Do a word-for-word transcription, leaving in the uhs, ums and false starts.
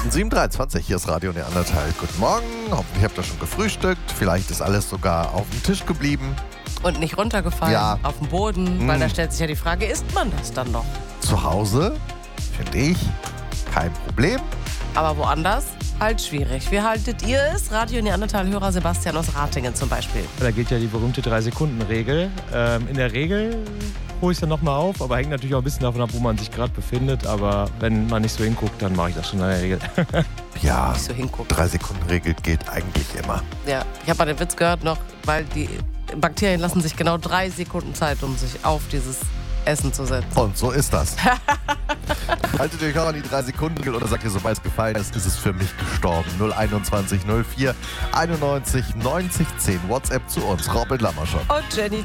sieben Uhr dreiundzwanzig, hier ist Radio Neandertal. Guten Morgen, hoffentlich habt ihr schon gefrühstückt. Vielleicht ist alles sogar auf dem Tisch geblieben. Und nicht runtergefallen, Ja. auf dem Boden, Mm. weil da stellt sich ja die Frage, isst man das dann noch? Zu Hause, finde ich, kein Problem. Aber woanders halt schwierig. Wie haltet ihr es? Radio Neandertal-Hörer Sebastian aus Ratingen zum Beispiel. Da gilt ja die berühmte drei Sekunden Regel. Ähm, in der Regel hole ich es dann nochmal auf, aber hängt natürlich auch ein bisschen davon ab, wo man sich gerade befindet. Aber wenn man nicht so hinguckt, dann mache ich das schon in der Regel. Ja, Nicht so hingucken. drei Sekunden Regel geht eigentlich immer. Ja, ich habe mal den Witz gehört noch, weil die Bakterien lassen sich genau drei Sekunden Zeit, um sich auf dieses Essen zu setzen. Und so ist das. Haltet euch auch an die drei Sekunden Regel oder sagt ihr, sobald es gefallen ist, ist es für mich gestorben. null einundzwanzig null vier einundneunzig neunzig zehn. WhatsApp zu uns. Robin Lammerschott. Und Jenny